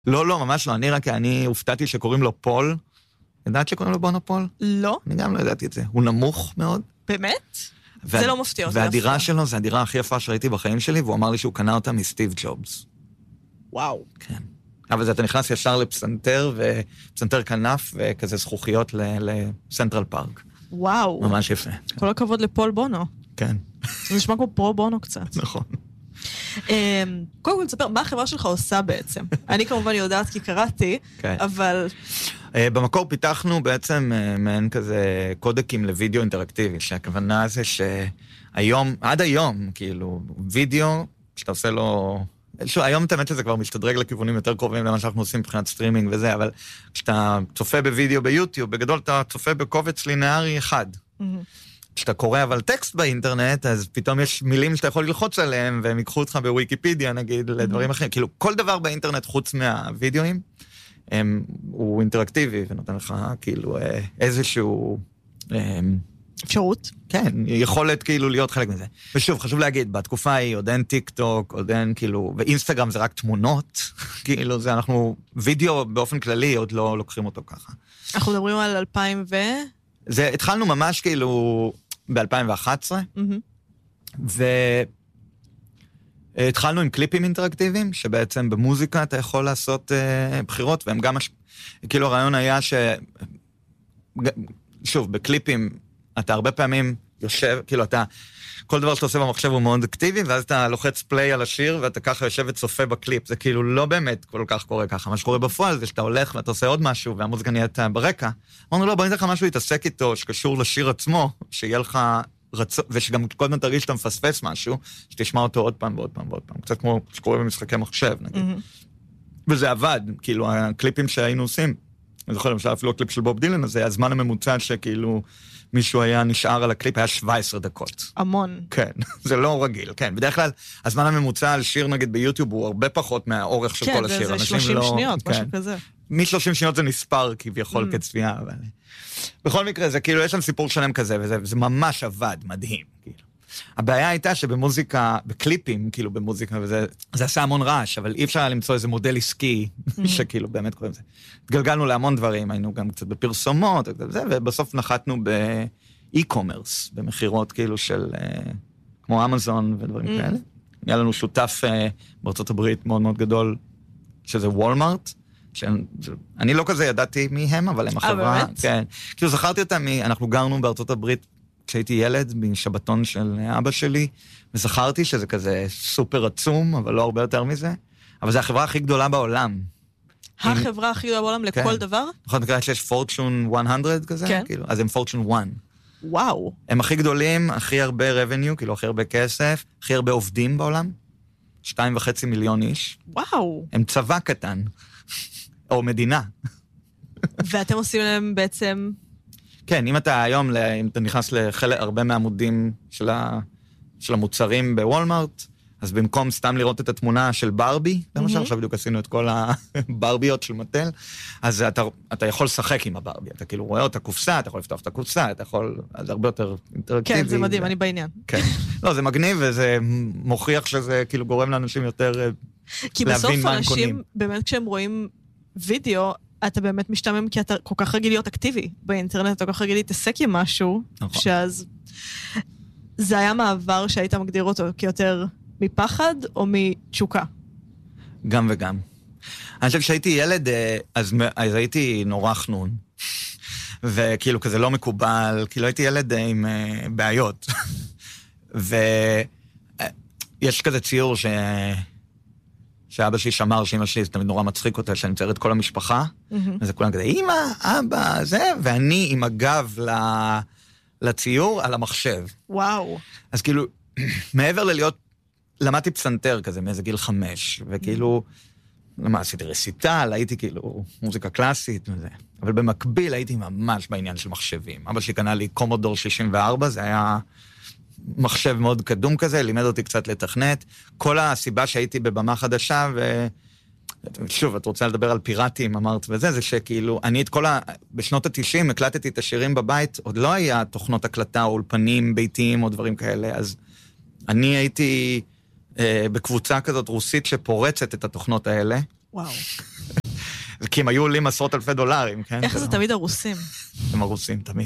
לא, לא, ממש לא. אני הופתעתי שקוראים לו פול. ידעת שקוראים לו בונו פול? לא. אני גם לא ידעתי את זה. הוא נמוך מאוד. באמת? זה לא מפתיע אותי. והדירה שלו, זה הדירה הכי יפה שראיתי בחיים שלי, והוא אמר לי שהוא קנה אותה מסטיב ג'ובס. וואו. כן. אבל אתה נכנס ישר לפסנתר, ופסנתר כנף, וכזה זכוכיות לסנטרל פארק. וואו. ממש יפה. כל הכבוד לפול בונו. כן. זה נשמע כמו פרו בונו קצת. נכון. קודם כל, תספר, מה החברה שלך עושה בעצם? אני כמובן יודעת כי קראתי, אבל... במקור פיתחנו בעצם מעין כזה קודקים לוידאו אינטראקטיבי, שהכוונה זה שהיום, עד היום, כאילו, וידאו, כשאתה עושה לו... היום את האמת שזה כבר משתדרג לכיוונים יותר קרובים למה שאנחנו עושים מבחינת סטרימינג וזה, אבל כשאתה צופה בוידאו ביוטיוב, בגדול אתה צופה בקובץ לינארי אחד. כשאתה קורא אבל טקסט באינטרנט, אז פתאום יש מילים שאתה יכול ללחוץ עליהם, והם ייקחו אותך בוויקיפדיה, נגיד, לדברים אחרים. כאילו, כל דבר באינטרנט חוץ מהווידאוים, הוא אינטראקטיבי, ונותן לך כאילו איזשהו... אפשרות. כן, יכולת כאילו להיות חלק מזה. ושוב, חשוב להגיד, בתקופה היא עוד אין טיק טוק, עוד אין כאילו, ואינסטגרם זה רק תמונות, כאילו זה אנחנו, וידאו באופן כללי עוד לא לוקחים אותו ככה. אנחנו מדברים על 2000 ו... זה התחלנו ממש כאילו ב-2011, והתחלנו עם קליפים אינטראקטיביים, שבעצם במוזיקה אתה יכול לעשות בחירות, והם גם, כאילו הרעיון היה שוב, בקליפים אתה הרבה פעמים יושב, כאילו אתה, כל דבר שאתה עושה במחשב הוא מאוד אקטיבי, ואז אתה לוחץ פליי על השיר, ואתה ככה יושב וצופה בקליפ. זה כאילו לא באמת כל כך קורה ככה. מה שקורה בפועל זה שאתה הולך ואתה עושה עוד משהו, והמוזיקה נהיית ברקע. אמרנו, לא, בוא ניתן לך משהו להתעסק איתו, שקשור לשיר עצמו, שיהיה לך רצון, ושגם כל הזמן תרגיש שאתה מפספס משהו, שתשמע אותו עוד פעם ועוד פעם ועוד פעם. קצת כמו שקורה במשחקי מחשב, נגיד. וזה עבד, כאילו, הקליפים שהיינו עושים. אני זוכר, למשל, אפילו הקליפ של בוב דילן הזה, הזמן הממוצע שכאילו מישהו היה נשאר על הקליפ, היה 17 דקות. המון. כן, זה לא רגיל, כן. בדרך כלל, הזמן הממוצע על שיר, נגיד, ביוטיוב, הוא הרבה פחות מהאורך של כל השיר. כן, זה 30 שניות, משהו כזה. מ-30 שניות זה נספר כביכול כצפייה, אבל... בכל מקרה, זה כאילו, יש שם סיפור שלם כזה, וזה ממש עבד, מדהים, כאילו. הבעיה הייתה שבמוזיקה, בקליפים, כאילו במוזיקה, וזה עשה המון רעש, אבל אי אפשר למצוא איזה מודל עסקי, שכאילו באמת קוראים זה. התגלגלנו להמון דברים, היינו גם קצת בפרסומות, ובסוף נחתנו באי-קומרס, במחירות כאילו של, כמו אמזון ודברים כאלה. היה לנו שותף בארצות הברית מאוד מאוד גדול, שזה וולמארט, אני לא כזה ידעתי מי הם, אבל הם החברה. כן. כאילו זכרתי אותם, אנחנו גרנו בארצות הברית, כשהייתי ילד, בשבתון של אבא שלי, וזכרתי שזה כזה סופר עצום, אבל לא הרבה יותר מזה. אבל זו החברה הכי גדולה בעולם. החברה הכי גדולה בעולם לכל דבר? נכון, נקרא שיש פורצ'ון 100 כזה? כן. אז הם פורצ'ון 1. וואו. הם הכי גדולים, הכי הרבה revenue, כאילו הכי הרבה כסף, הכי הרבה עובדים בעולם. 2.5 מיליון איש. וואו. הם צבא קטן. או מדינה. ואתם עושים להם בעצם... כן, אם אתה היום, אם אתה נכנס הרבה מהעמודים של המוצרים בוולמארט, אז במקום סתם לראות את התמונה של ברבי, למשל, עכשיו בדיוק עשינו את כל הברביות של מטל, אז אתה יכול לשחק עם הברבי, אתה כאילו רואה אותה קופסה, אתה יכול לפתוח את הקופסה, אתה יכול, זה הרבה יותר אינטראקטיבי. כן, זה מדהים, אני בעניין. כן. לא, זה מגניב וזה מוכיח שזה כאילו גורם לאנשים יותר להבין מה הם קונים. כי בסוף אנשים, באמת כשהם רואים וידאו, אתה באמת משתמם כי אתה כל כך רגיל להיות אקטיבי באינטרנט, אתה כל כך רגיל להתעסק עם משהו, שאז זה היה מעבר שהיית מגדיר אותו כיותר מפחד או מתשוקה? גם וגם. אני חושב שהייתי ילד, אז הייתי נורא חנון, וכאילו כזה לא מקובל, כאילו הייתי ילד עם בעיות. ויש כזה ציור שאבא שלי שמר, שאמא שלי, זה תמיד נורא מצחיק אותה, שאני מצייר את כל המשפחה, וזה כולם כזה, אמא, אבא, זה, ואני עם הגב לציור על המחשב. וואו. אז כאילו, מעבר ללהיות, למדתי פסנתר כזה, מאיזה גיל 5, וכאילו, למה, עשיתי רסיטל, הייתי כאילו מוזיקה קלאסית וזה, אבל במקביל הייתי ממש בעניין של מחשבים. אבא שלי קנה לי קומודור 64, זה היה מחשב מאוד קדום כזה, לימד אותי קצת לתכנת. כל הסיבה שהייתי בבמה חדשה, ושוב, את רוצה לדבר על פיראטים, אמרת וזה, זה שכאילו, אני את כל בשנות ה-90 הקלטתי את השירים בבית, עוד לא היה תוכנות הקלטה, או אולפנים ביתיים, או דברים כאלה, אז אני הייתי בקבוצה כזאת רוסית שפורצת את התוכנות האלה, וואו. כי הם היו עולים עשרות אלפי דולרים, כן? איך זה תמיד הרוסים? הם הרוסים, תמיד.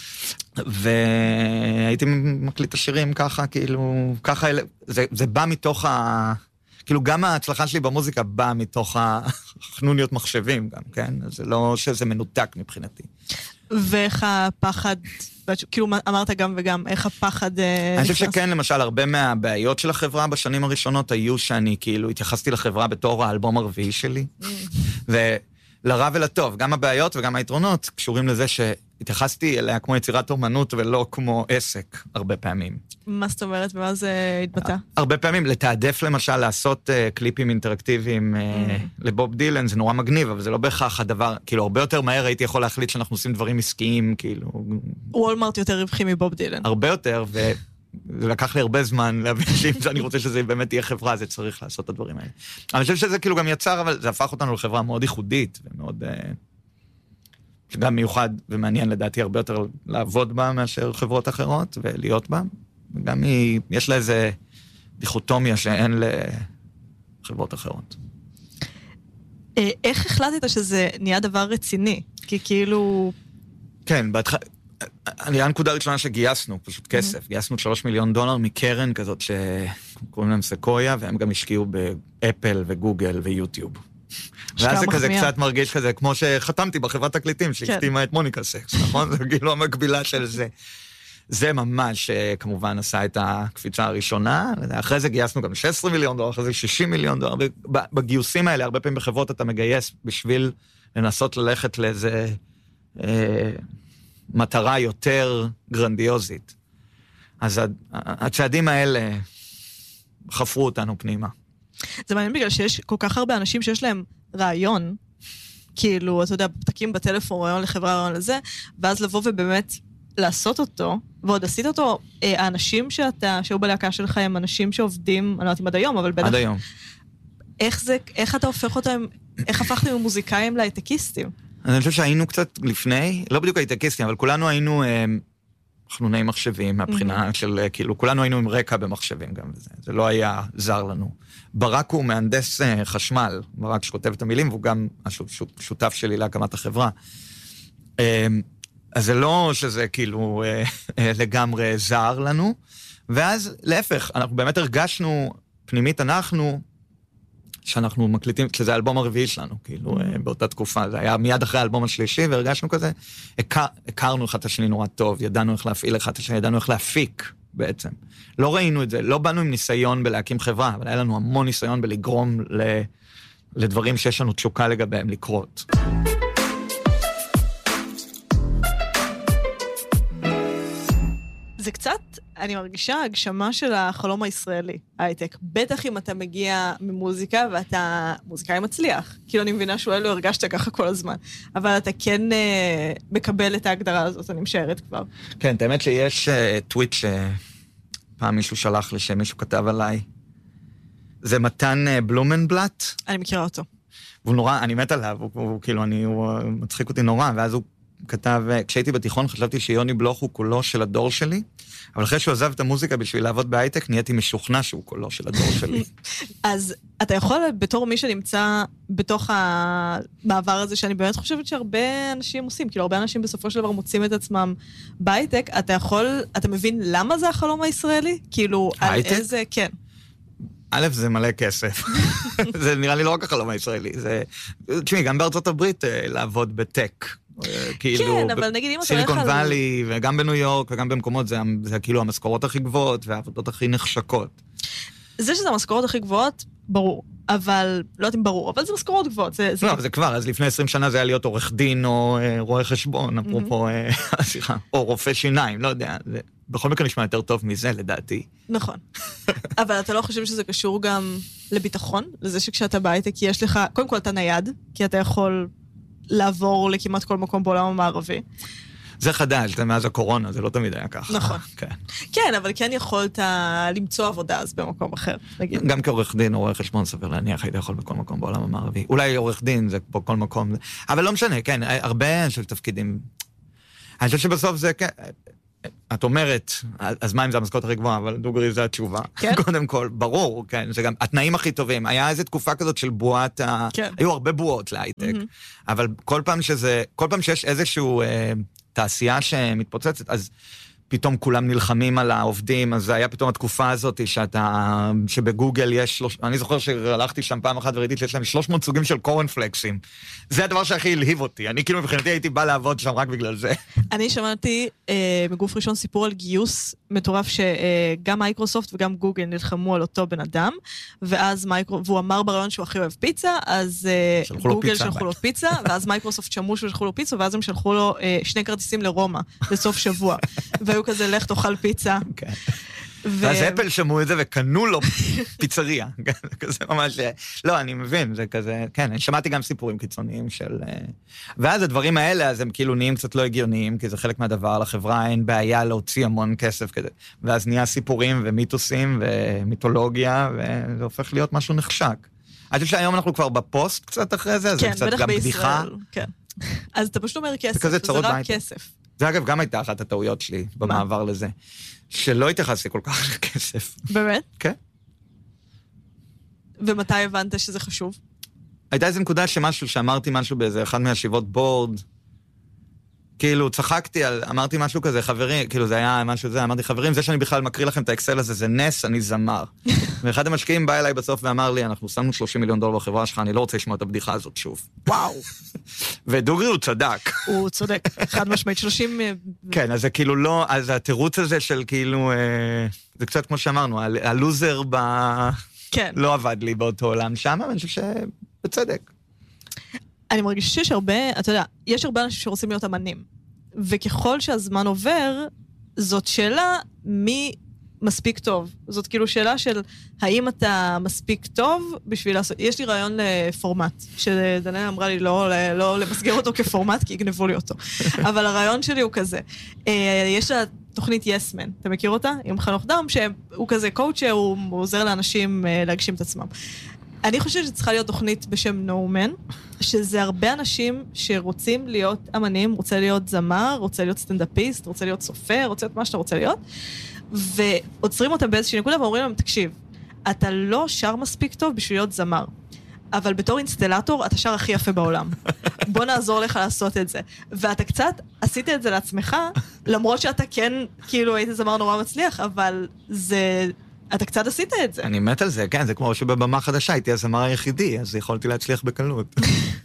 והייתי מקליט את השירים ככה, כאילו, ככה, זה בא מתוך כאילו, גם ההצלחה שלי במוזיקה באה מתוך החנוניות מחשבים גם, כן? זה לא שזה מנותק מבחינתי. ואיך הפחד, כאילו אמרת גם וגם, איך הפחד אני חושב שכן, למשל, הרבה מהבעיות של החברה בשנים הראשונות היו שאני כאילו התייחסתי לחברה בתור האלבום הרביעי שלי, ולרע ולטוב, גם הבעיות וגם היתרונות קשורים לזה שהתייחסתי אליה כמו יצירת אומנות ולא כמו עסק הרבה פעמים. מה זאת אומרת? ומה זה התבטא? הרבה פעמים, לתעדף למשל, לעשות קליפים אינטראקטיביים לבוב דילן, זה נורא מגניב, אבל זה לא בהכרח הדבר, כאילו, הרבה יותר מהר הייתי יכול להחליט שאנחנו עושים דברים עסקיים, כאילו... וולמרט יותר רווחי מבוב דילן. הרבה יותר, וזה לקח לי הרבה זמן להבין שאם אני רוצה שזה באמת תהיה חברה, זה צריך לעשות את הדברים האלה. אני חושב שזה כאילו גם יצר, אבל זה הפך אותנו לחברה מאוד ייחודית, ומאוד... שגם מיוחד ומעניין לדעתי הרבה יותר לעבוד בה מאשר חברות אחרות, ולהיות בה. וגם יש לה איזה דיכוטומיה שאין לחברות אחרות. איך החלטת שזה נהיה דבר רציני? כי כאילו... כן, היה הנקודה הראשונה שגייסנו, פשוט כסף. גייסנו $3 מיליון מקרן כזאת שקוראים להם סקויה, והם גם השקיעו באפל וגוגל ויוטיוב. ואז זה כזה קצת מרגיש כזה, כמו שחתמתי בחברת תקליטים, שהחתימה את מוניקה סקס, נכון? זה כאילו המקבילה של זה. זה ממש, כמובן, עשה את הקפיצה הראשונה, אחרי זה גייסנו גם $16 מיליון, אחרי זה $60 מיליון, בגיוסים האלה, הרבה פעמים בחברות אתה מגייס בשביל לנסות ללכת לאיזה מטרה יותר גרנדיוזית. אז הצעדים האלה חפרו אותנו פנימה. זה מעניין בגלל שיש כל כך הרבה אנשים שיש להם רעיון, כאילו, אתה יודע, פתקים בטלפון, רעיון לחברה, רעיון לזה, ואז לבוא ובאמת לעשות אותו, ועוד עשית אותו, האנשים שהיו בלהקה שלך הם אנשים שעובדים, אני לא יודעת אם עד היום, אבל בטח... עד היום. איך אתה הופך אותם, איך הפכתם ממוזיקאים להייטקיסטים? אני חושב שהיינו קצת לפני, לא בדיוק הייטקיסטים, אבל כולנו היינו חנוני מחשבים, מהבחינה של, כאילו, כולנו היינו עם רקע במחשבים גם, זה לא היה זר לנו. ברק הוא מהנדס חשמל, ברק שכותב את המילים, והוא גם השותף שלי להקמת החברה. אז זה לא שזה כאילו לגמרי זר לנו, ואז להפך, אנחנו באמת הרגשנו, פנימית אנחנו, שאנחנו מקליטים, שזה האלבום הרביעי שלנו, כאילו באותה תקופה, זה היה מיד אחרי האלבום השלישי, והרגשנו כזה, הכרנו אחד את השני נורא טוב, ידענו איך להפעיל אחד את השני, ידענו איך להפיק בעצם. לא ראינו את זה, לא באנו עם ניסיון בלהקים חברה, אבל היה לנו המון ניסיון בלגרום לדברים שיש לנו תשוקה לגביהם לקרות. זה קצת, אני מרגישה, הגשמה של החלום הישראלי, הייטק. בטח אם אתה מגיע ממוזיקה ואתה מוזיקאי מצליח. כאילו אני מבינה שאולי לא הרגשת ככה כל הזמן. אבל אתה כן מקבל את ההגדרה הזאת, אני משערת כבר. כן, האמת שיש טוויט שפעם מישהו שלח לי, שמישהו כתב עליי. זה מתן בלומנבלט. אני מכירה אותו. והוא נורא, אני מת עליו, הוא כאילו, הוא מצחיק אותי נורא, ואז הוא כתב, כשהייתי בתיכון חשבתי שיוני בלוך הוא קולו של הדור שלי, אבל אחרי שהוא עזב את המוזיקה בשביל לעבוד בהייטק, נהייתי משוכנע שהוא קולו של הדור שלי. אז אתה יכול, בתור מי שנמצא בתוך המעבר הזה, שאני באמת חושבת שהרבה אנשים עושים, כאילו הרבה אנשים בסופו של דבר מוצאים את עצמם בהייטק, אתה מבין למה זה החלום הישראלי? כאילו, על איזה, כן. א', זה מלא כסף. זה נראה לי לא רק החלום הישראלי, זה, תשמעי, גם בארצות הברית לעבוד בטק. כן, אבל נגיד אם אתה הולך על... סיליקון ואלי, וגם בניו יורק, וגם במקומות, זה כאילו המשכורות הכי גבוהות, והעבודות הכי נחשקות. זה שזה המשכורות הכי גבוהות, ברור. אבל, לא יודעת אם ברור, אבל זה משכורות גבוהות. לא, זה כבר, אז לפני 20 שנה זה היה להיות עורך דין, או רואה חשבון, אפרופו, סליחה, או רופא שיניים, לא יודע, בכל מקרה נשמע יותר טוב מזה, לדעתי. נכון. אבל אתה לא חושב שזה קשור גם לביטחון? לזה שכשאתה בהייטק יש לך, קודם כל אתה נייד, כי אתה יכול לעבור לכמעט כל מקום בעולם המערבי. זה חדש, זה מאז הקורונה, זה לא תמיד היה ככה. נכון. כן, אבל כן יכולת למצוא עבודה אז במקום אחר, נגיד. גם כעורך דין או רואה חשבון, סביר להניח, היית יכול בכל מקום בעולם המערבי. אולי עורך דין זה בכל מקום, אבל לא משנה, כן, הרבה של תפקידים. אני חושב שבסוף זה, את אומרת, אז מה אם זה המשכורת הכי גבוהה, אבל דוגרי זה התשובה. כן? קודם כל, ברור, כן, זה גם התנאים הכי טובים. היה איזו תקופה כזאת של בועת, כן. היו הרבה בועות להייטק, אבל כל פעם שיש איזשהו תעשייה שמתפוצצת, אז פתאום כולם נלחמים על העובדים, אז היה פתאום התקופה הזאת שבגוגל יש, אני זוכר שהלכתי שם פעם אחת וראיתי שיש להם 300 סוגים של קורנפלקסים. זה הדבר שהכי הלהיב אותי. אני כאילו מבחינתי הייתי בא לעבוד שם רק בגלל זה. אני שמעתי מגוף ראשון סיפור על גיוס מטורף שגם מייקרוסופט וגם גוגל נלחמו על אותו בן אדם, ואז והוא אמר ברעיון שהוא הכי אוהב פיצה, אז גוגל שלחו לו פיצה, ואז מייקרוסופט שמעו ששלחו לו פיצה, ואז הם שלחו לו 2 כרטיסים לרומא, לסוף שבוע. והיו כזה, לך תאכל פיצה. ואז אפל שמעו את זה וקנו לו פיצריה. כזה ממש, לא, אני מבין, זה כזה, כן, שמעתי גם סיפורים קיצוניים של... ואז הדברים האלה, אז הם כאילו נהיים קצת לא הגיוניים, כי זה חלק מהדבר, לחברה אין בעיה להוציא המון כסף כזה. ואז נהיה סיפורים ומיתוסים ומיתולוגיה, וזה הופך להיות משהו נחשק. אני חושב שהיום אנחנו כבר בפוסט קצת אחרי זה, זה קצת גם בדיחה. כן, אז אתה פשוט אומר כסף, זה רק כסף. זה אגב גם הייתה אחת הטעויות שלי במעבר לזה, שלא התייחסתי כל כך לכסף. באמת? כן. ומתי הבנת שזה חשוב? הייתה איזו נקודה שאמרתי משהו באיזה אחד מהשיבות בורד, כאילו צחקתי אמרתי משהו כזה, חברים, כאילו זה היה משהו זה, אמרתי חברים, זה שאני בכלל מקריא לכם את האקסל הזה, זה נס, אני זמר. ואחד המשקיעים בא אליי בסוף ואמר לי, אנחנו שמנו $30 מיליון בחברה שלך, אני לא רוצה לשמוע את הבדיחה הזאת שוב. וואו. ודוגרי הוא צדק. הוא צודק, חד משמעית, 30... כן, אז זה כאילו לא, אז התירוץ הזה של כאילו, זה קצת כמו שאמרנו, הלוזר לא עבד לי באותו עולם שם, אבל אני חושב שבצדק. אני מרגיש שיש הרבה, אתה יודע, יש הרבה אנשים שרוצים להיות אמנים, וככל שהזמן עובר, זאת שאלה מי מספיק טוב. זאת כאילו שאלה של האם אתה מספיק טוב בשביל לעשות... יש לי רעיון לפורמט, שדניה אמרה לי לא למסגר אותו כפורמט, כי יגנבו לי אותו. אבל הרעיון שלי הוא כזה. יש לה תוכנית יסמן, אתה מכיר אותה? עם חנוך דם, שהוא כזה קואוצ'ר, הוא עוזר לאנשים להגשים את עצמם. אני חושבת שצריכה להיות תוכנית בשם No Man, שזה הרבה אנשים שרוצים להיות אמנים, רוצה להיות זמר, רוצה להיות סטנדאפיסט, רוצה להיות סופר, רוצה להיות מה שאתה רוצה להיות, ועוצרים אותם באיזושהי נקודה ואומרים להם, תקשיב, אתה לא שר מספיק טוב בשביל להיות זמר, אבל בתור אינסטלטור אתה שר הכי יפה בעולם. בוא נעזור לך לעשות את זה. ואתה קצת עשית את זה לעצמך, למרות שאתה כן, כאילו היית זמר נורא מצליח, אבל זה... אתה קצת עשית את זה. אני מת על זה, כן, זה כמו שבבמה חדשה הייתי הזמר היחידי, אז יכולתי להצליח בקלות.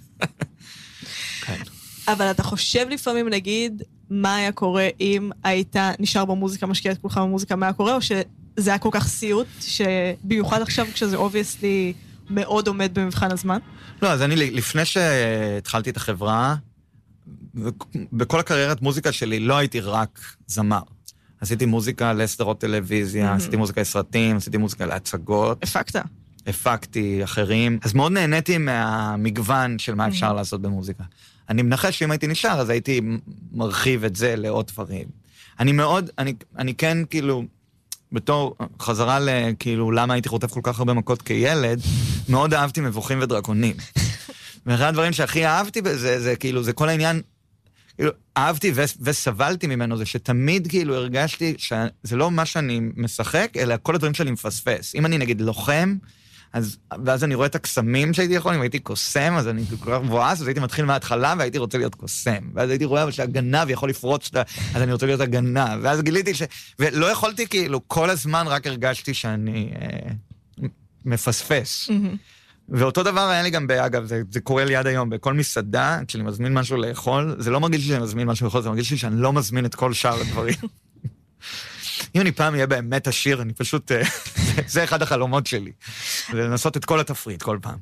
כן. אבל אתה חושב לפעמים, נגיד, מה היה קורה אם היית נשאר במוזיקה, משקיע את כולך במוזיקה, מה היה קורה, או שזה היה כל כך סיוט, שבמיוחד עכשיו כשזה obviously מאוד עומד במבחן הזמן? לא, אז אני, לפני שהתחלתי את החברה, בכל הקריירת מוזיקה שלי לא הייתי רק זמר. עשיתי מוזיקה לסדרות טלוויזיה, עשיתי מוזיקה לסרטים, עשיתי מוזיקה להצגות. הפקתי אחרים. אז מאוד נהניתי מהמגוון של מה אפשר לעשות במוזיקה. אני מנחש שאם הייתי נשאר, אז הייתי מרחיב את זה לעוד דברים. אני כן כאילו, בתור חזרה לכאילו, למה הייתי חוטף כל כך הרבה מכות כילד, מאוד אהבתי מבוכים ודרקונים. ואחד הדברים שהכי אהבתי בזה, זה כאילו, זה כל העניין, כאילו, אהבתי וסבלתי ממנו, זה שתמיד כאילו הרגשתי שזה לא מה שאני משחק, אלא כל הדברים שאני מפספס. אם אני נגיד לוחם, ואז אני רואה את הקסמים שהייתי יכול, אם הייתי קוסם, אז אני כל כך מבואס, אז הייתי מתחיל מההתחלה, והייתי רוצה להיות קוסם. ואז הייתי רואה שהגנב יכול לפרוץ, אז אני רוצה להיות הגנב. ואז גיליתי ולא יכולתי כאילו, כל הזמן רק הרגשתי שאני מפספס. ואותו דבר היה לי גם, אגב, זה קורה לי עד היום, בכל מסעדה, כשאני מזמין משהו לאכול, זה לא מרגיש לי שאני מזמין משהו לאכול, זה מרגיש לי שאני לא מזמין את כל שאר הדברים. אם אני פעם אהיה באמת עשיר, אני פשוט, זה אחד החלומות שלי, לנסות את כל התפריט כל פעם.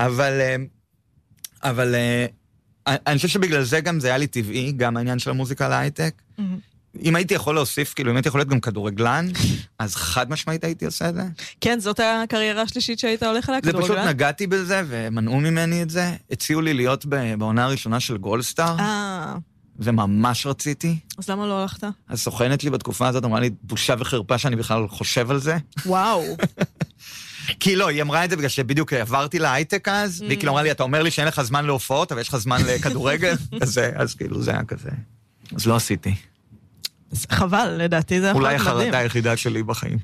אבל אני חושב שבגלל זה גם זה היה לי טבעי, גם העניין של המוזיקה להייטק. אם הייתי יכול להוסיף, כאילו, אם הייתי יכול להיות גם כדורגלן, אז חד משמעית הייתי עושה את זה. כן, זאת הקריירה השלישית שהיית הולך עליה, כדורגלן? זה פשוט נגעתי בזה, ומנעו ממני את זה. הציעו לי להיות בעונה הראשונה של גולדסטאר. וממש רציתי. אז למה לא הלכת? הסוכנת לי בתקופה הזאת אמרה לי, בושה וחרפה שאני בכלל חושב על זה. וואו. כי לא, היא אמרה את זה בגלל שבדיוק עברתי להייטק אז, והיא כאילו אמרה לי, אתה אומר לי שאין לך זמן להופעות, אבל יש לך זמן לכדורגל, אז כאילו זה היה כזה. אז לא עשיתי. חבל, לדעתי זה יכול להיות מדהים. אולי החרדה היחידה שלי בחיים.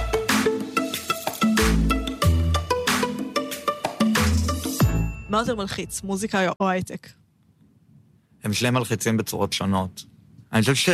מה יותר מלחיץ, מוזיקה או הייטק? הם שניהם מלחיצים בצורות שונות. אני חושב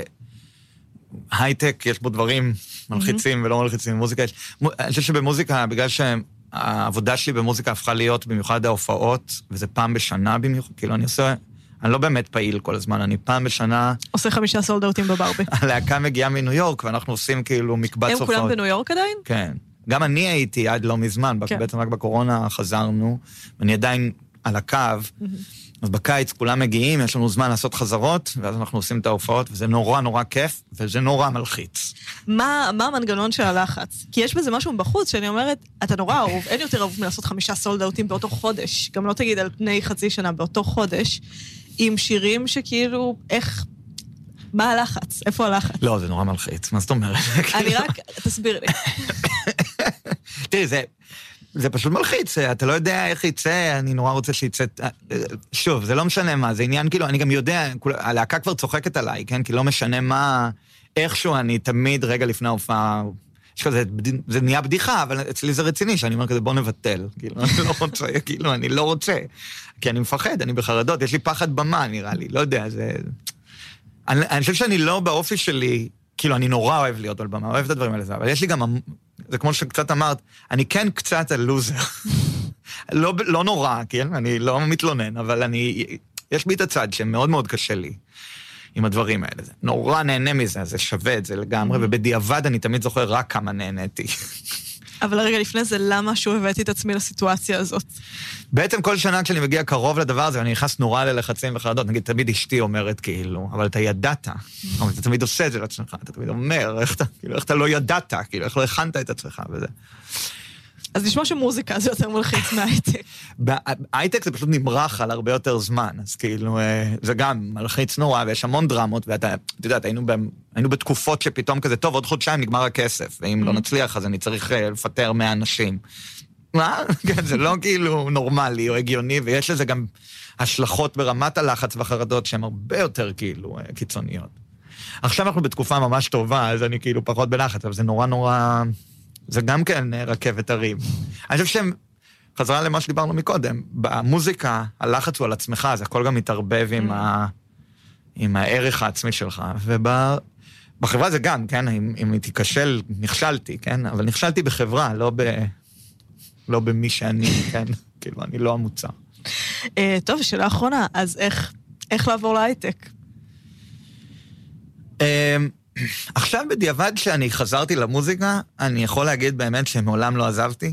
שהייטק יש בו דברים מלחיצים ולא מלחיצים. מוזיקה יש... אני חושב שבמוזיקה, בגלל שהעבודה שלי במוזיקה הפכה להיות במיוחד ההופעות, וזה פעם בשנה במיוחד, כאילו אני לא באמת פעיל כל הזמן, אני פעם בשנה... עושה 5 סולדאוטים בברבי. הלהקה מגיעה מניו יורק, ואנחנו עושים כאילו מקבץ הופעות. הם כולם בניו יורק עדיין? כן. גם אני הייתי עד לא מזמן, בעצם רק בקורונה חזרנו, ואני עדיין על הקו, אז בקיץ כולם מגיעים, יש לנו זמן לעשות חזרות, ואז אנחנו עושים את ההופעות, וזה נורא נורא כיף, וזה נורא מלחיץ. מה המנגנון של הלחץ? כי יש בזה משהו בחוץ, שאני אומרת, אתה נורא אהוב, אין יותר אהוב מלעשות 5 סולדאוטים באותו חודש, גם לא תגיד על פני חצי שנה באותו חודש, עם שירים שכאילו, איך... מה הלחץ? איפה הלחץ? לא, זה נורא מלחיץ, מה זאת אומרת? אני רק... תסביר לי. תראי, זה פשוט מלחיץ, אתה לא יודע איך יצא, אני נורא רוצה שיצא... שוב, זה לא משנה מה, זה עניין כאילו, אני גם יודע, הלהקה כבר צוחקת עליי, כן? כי לא משנה מה, איכשהו אני תמיד רגע לפני ההופעה, יש כזה, זה נהיה בדיחה, אבל אצלי זה רציני, שאני אומר כזה, בוא נבטל, כאילו, אני לא רוצה, כאילו, אני לא רוצה, כי אני מפחד, אני בחרדות, יש לי פחד במה, נראה לי, לא יודע, זה... אני חושב שאני לא באופי שלי, כאילו, אני נורא אוהב להיות על במה, אוהב את הדברים האלה, אבל יש לי גם, זה כמו שקצת אמרת, אני כן קצת הלוזר. לא נורא, כן? אני לא מתלונן, אבל יש בי את הצד שמאוד מאוד קשה לי עם הדברים האלה. זה נורא נהנה מזה, זה שווה את זה לגמרי, ובדיעבד אני תמיד זוכר רק כמה נהניתי. אבל הרגע לפני זה, למה שהוא הבאתי את עצמי לסיטואציה הזאת? בעצם כל שנה כשאני מגיע קרוב לדבר הזה, אני נכנס נורא ללחצים וחרדות, נגיד, תמיד אשתי אומרת כאילו, אבל אתה ידעת, אבל אתה תמיד עושה את זה לעצמך, אתה תמיד אומר, איך אתה לא ידעת, כאילו, איך לא הכנת את עצמך וזה. אז נשמע שמוזיקה זה יותר מלחיץ מהייטק. הייטק זה פשוט נמרח על הרבה יותר זמן, אז כאילו, זה גם מלחיץ נורא, ויש המון דרמות, ואתה יודעת, היינו בתקופות שפתאום כזה, טוב, עוד חודשיים נגמר הכסף, ואם לא נצליח, אז אני צריך לפטר 100 אנשים. מה? זה לא כאילו נורמלי או הגיוני, ויש לזה גם השלכות ברמת הלחץ והחרדות, שהן הרבה יותר כאילו קיצוניות. עכשיו אנחנו בתקופה ממש טובה, אז אני כאילו פחות בלחץ, אבל זה נורא נורא... זה גם כן רכבת הרים. אני חושב שהם, חזרה למה שדיברנו מקודם, במוזיקה, הלחץ הוא על עצמך, אז הכל גם מתערבב עם הערך העצמי שלך, ובחברה זה גם, כן, אם היא תיכשל, נכשלתי, כן, אבל נכשלתי בחברה, לא במי שאני, כן, כאילו, אני לא המוצא. טוב, שאלה אחרונה, אז איך לעבור להייטק? עכשיו בדיעבד שאני חזרתי למוזיקה, אני יכול להגיד באמת שמעולם לא עזבתי.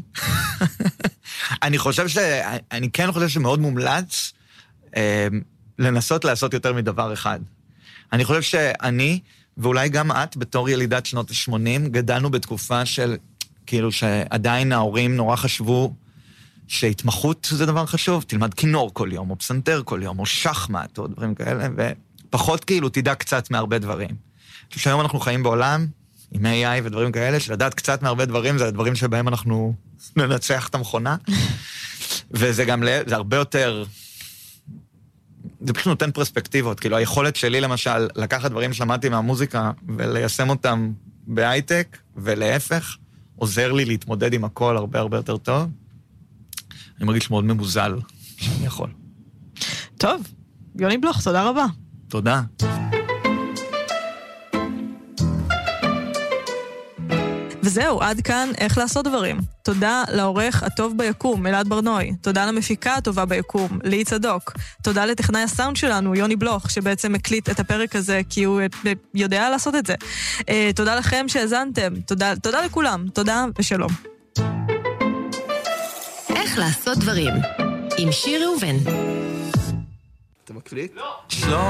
אני כן חושב שמאוד מומלץ לנסות לעשות יותר מדבר אחד. אני חושב שאני, ואולי גם את, בתור ילידת שנות ה-80, גדלנו בתקופה של, כאילו שעדיין ההורים נורא חשבו שהתמחות זה דבר חשוב, תלמד כינור כל יום, או פסנתר כל יום, או שחמט, או דברים כאלה, ופחות כאילו תדע קצת מהרבה דברים. שהיום אנחנו חיים בעולם, עם AI ודברים כאלה, שלדעת קצת מהרבה דברים, זה הדברים שבהם אנחנו ננצח את המכונה, וזה גם, זה הרבה יותר, זה פשוט נותן פרספקטיבות, כאילו היכולת שלי למשל, לקחת דברים שלמדתי מהמוזיקה, וליישם אותם בהייטק, ולהפך, עוזר לי להתמודד עם הכל הרבה הרבה יותר טוב. אני מרגיש מאוד ממוזל שאני יכול. טוב, יוני בלוך, תודה רבה. תודה. וזהו, עד כאן איך לעשות דברים. תודה לעורך הטוב ביקום, אלעד ברנוי. תודה למפיקה הטובה ביקום, ליהי צדוק. תודה לטכנאי הסאונד שלנו, יוני בלוך, שבעצם הקליט את הפרק הזה, כי הוא יודע לעשות את זה. תודה לכם שהזנתם. תודה לכולם. תודה ושלום. איך לעשות דברים, עם שיר ראובן. אתה מקליט? לא.